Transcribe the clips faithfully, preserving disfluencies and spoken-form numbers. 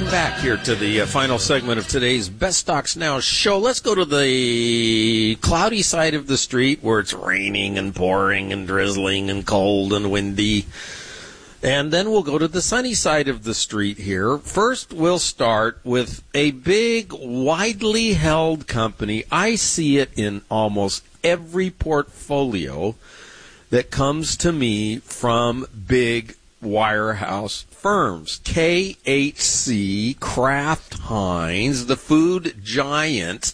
back here to the uh, final segment of today's Best Stocks Now show. Let's go to the cloudy side of the street where it's raining and pouring and drizzling and cold and windy. And then we'll go to the sunny side of the street here. First, we'll start with a big, widely held company. I see it in almost every portfolio that comes to me from big wirehouse firms. K H C, Kraft Heinz, the food giant.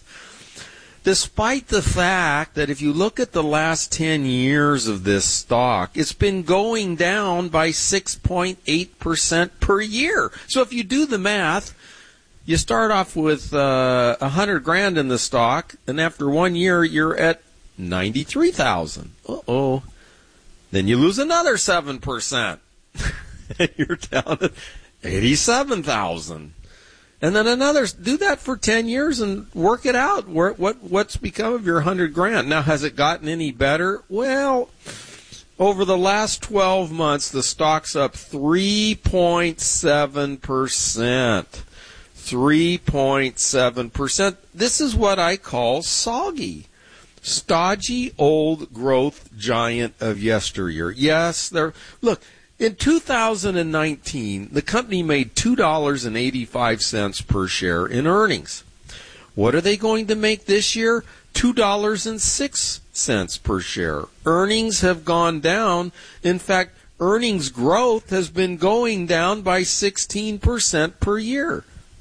Despite the fact that if you look at the last ten years of this stock, it's been going down by six point eight percent per year. So if you do the math, you start off with uh, one hundred grand in the stock, and after one year, you're at ninety-three thousand. Uh-oh. Then you lose another seven percent. And you're down at eighty-seven thousand. And then another, do that for ten years and work it out. Where, what, what's become of your one hundred grand? Now, has it gotten any better? Well, over the last twelve months, the stock's up three point seven percent. three point seven percent. This is what I call soggy. Stodgy old growth giant of yesteryear. Yes, there, look, in two thousand nineteen, the company made two dollars and eighty-five cents per share in earnings. What are they going to make this year? two dollars and six cents per share. Earnings have gone down. In fact, earnings growth has been going down by sixteen percent per year.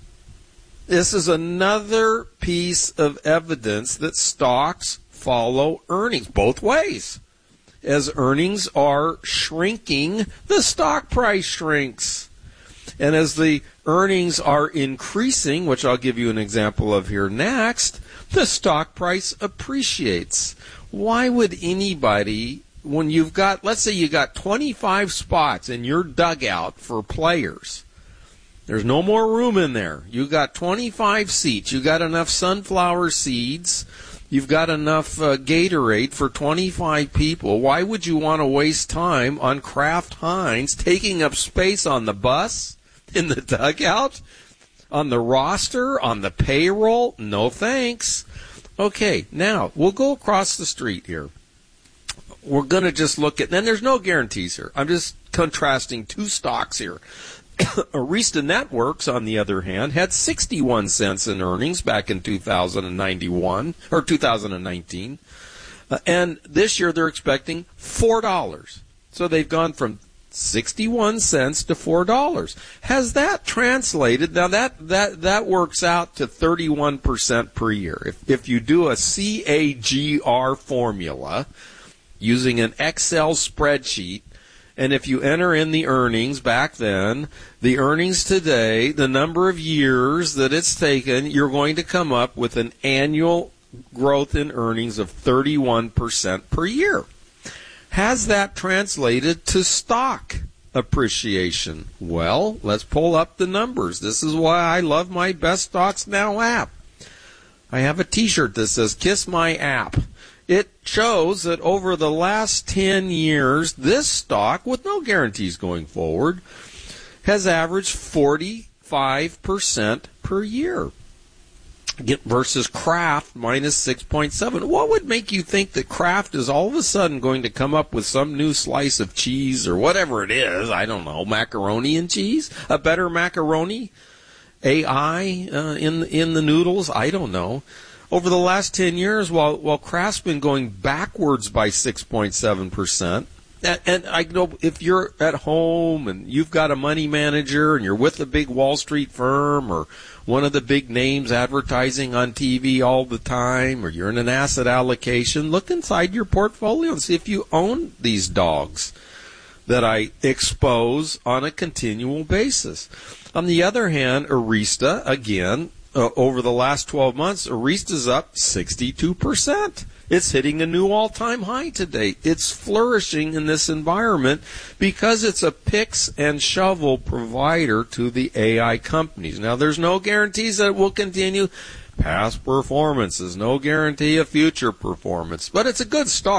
This is another piece of evidence that stocks follow earnings both ways. As earnings are shrinking, the stock price shrinks. And as the earnings are increasing, which I'll give you an example of here next, the stock price appreciates. Why would anybody, when you've got, let's say you got twenty-five spots in your dugout for players, there's no more room in there. You got twenty-five seats. You got enough sunflower seeds. You've got enough uh, Gatorade for twenty-five people. Why would you want to waste time on Kraft Heinz taking up space on the bus, in the dugout, on the roster, on the payroll? No thanks. Okay, now we'll go across the street here. We're going to just look at, and there's no guarantees here. I'm just contrasting two stocks here. Arista Networks, on the other hand, had sixty-one cents in earnings back in two thousand ninety-one or two thousand nineteen, uh, and this year they're expecting four dollars. So they've gone from sixty-one cents to four dollars. Has that translated? Now that that that works out to thirty-one percent per year. If if you do a C A G R formula using an Excel spreadsheet, and if you enter in the earnings back then, the earnings today, the number of years that it's taken, you're going to come up with an annual growth in earnings of thirty-one percent per year. Has that translated to stock appreciation? Well, let's pull up the numbers. This is why I love my Best Stocks Now app. I have a t-shirt that says, Kiss My App. It shows that over the last ten years, this stock, with no guarantees going forward, has averaged forty-five percent per year versus Kraft minus six point seven. What would make you think that Kraft is all of a sudden going to come up with some new slice of cheese or whatever it is? I don't know, macaroni and cheese? A better macaroni? A I uh, in, in the noodles? I don't know. Over the last ten years, while while Kraft's been going backwards by six point seven percent, and, and I know if you're at home and you've got a money manager and you're with a big Wall Street firm or one of the big names advertising on T V all the time, or you're in an asset allocation, look inside your portfolio and see if you own these dogs that I expose on a continual basis. On the other hand, Arista, again, Uh, over the last twelve months, Arista's up sixty-two percent. It's hitting a new all-time high today. It's flourishing in this environment because it's a picks and shovel provider to the A I companies. Now, there's no guarantees that it will continue. Past performance is no guarantee of future performance, but it's a good start.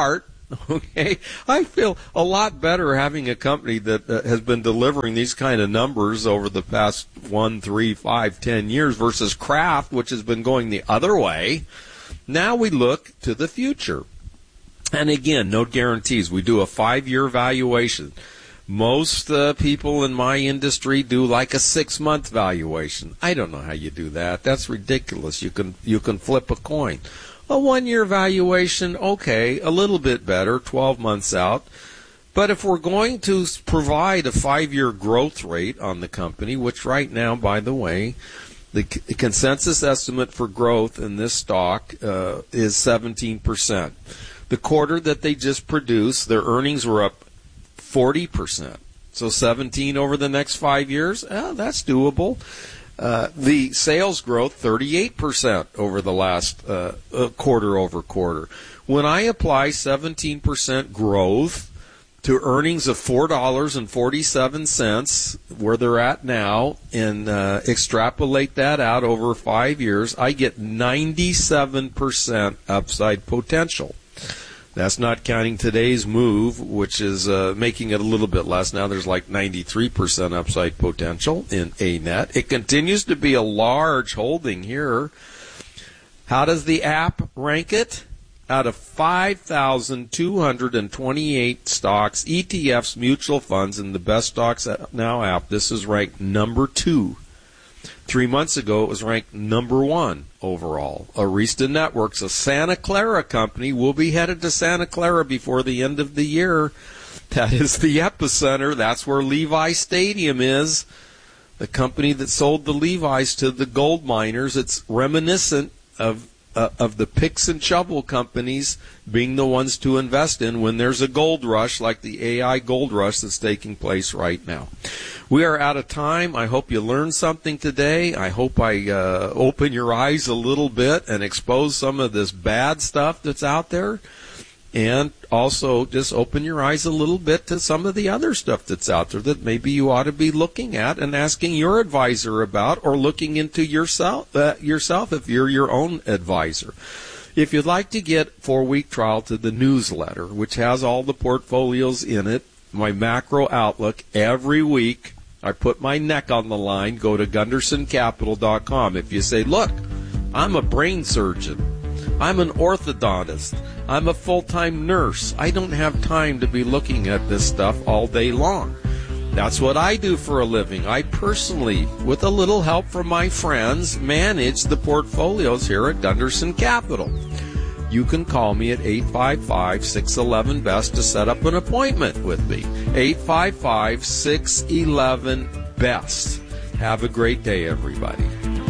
Okay, I feel a lot better having a company that uh, has been delivering these kind of numbers over the past one, three, five, ten years versus Kraft, which has been going the other way. Now we look to the future. And again, no guarantees. We do a five-year valuation. Most uh, people in my industry do like a six-month valuation. I don't know how you do that. That's ridiculous. You can you can flip a coin. A one-year valuation, okay, a little bit better, twelve months out. But if we're going to provide a five-year growth rate on the company, which right now, by the way, the c- consensus estimate for growth in this stock uh, is seventeen percent. The quarter that they just produced, their earnings were up forty percent. So seventeen over the next five years, eh, that's doable. Uh, the sales growth, thirty-eight percent over the last uh, uh, quarter over quarter. When I apply seventeen percent growth to earnings of four dollars and forty-seven cents, where they're at now, and uh, extrapolate that out over five years, I get ninety-seven percent upside potential. That's not counting today's move, which is uh, making it a little bit less. Now there's like ninety-three percent upside potential in A net. It continues to be a large holding here. How does the app rank it? Out of five thousand two hundred twenty-eight stocks, E T Fs, mutual funds, and the Best Stocks Now app, this is ranked number two. Three months ago, it was ranked number one overall. Arista Networks, a Santa Clara company, will be headed to Santa Clara before the end of the year. That is the epicenter. That's where Levi Stadium is. The company that sold the Levi's to the gold miners. It's reminiscent of uh, of the picks and shovel companies being the ones to invest in when there's a gold rush like the A I gold rush that's taking place right now. We are out of time. I hope you learned something today. I hope I uh, open your eyes a little bit and expose some of this bad stuff that's out there. And also just open your eyes a little bit to some of the other stuff that's out there that maybe you ought to be looking at and asking your advisor about, or looking into yourself, uh, yourself if you're your own advisor. If you'd like to get four-week trial to the newsletter, which has all the portfolios in it, my macro outlook every week, I put my neck on the line. Go to gunderson capital dot com. If you say, look, I'm a brain surgeon, I'm an orthodontist, I'm a full-time nurse, I don't have time to be looking at this stuff all day long. That's what I do for a living. I personally, with a little help from my friends, manage the portfolios here at Gunderson Capital. You can call me at eight five five, six one one, B E S T to set up an appointment with me. eight five five, six one one, B E S T. Have a great day, everybody.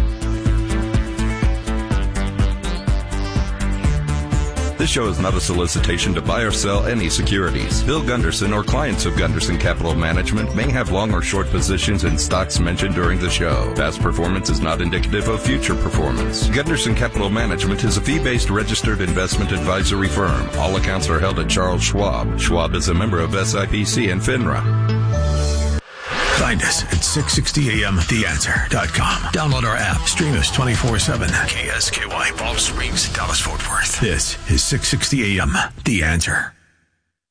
This show is not a solicitation to buy or sell any securities. Bill Gunderson or clients of Gunderson Capital Management may have long or short positions in stocks mentioned during the show. Past performance is not indicative of future performance. Gunderson Capital Management is a fee-based registered investment advisory firm. All accounts are held at Charles Schwab. Schwab is a member of S I P C and FINRA. Find us at six sixty A M the answer dot com. Download our app. Stream us twenty-four seven. K S K Y, Palm Springs, Dallas, Fort Worth. This is six sixty A M The Answer.